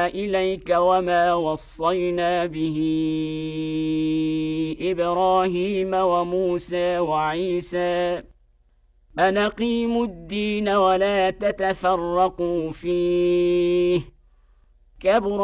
إليك وما وصينا به إبراهيم وموسى وعيسى أن أقيموا الدين ولا تتفرقوا فيه كبر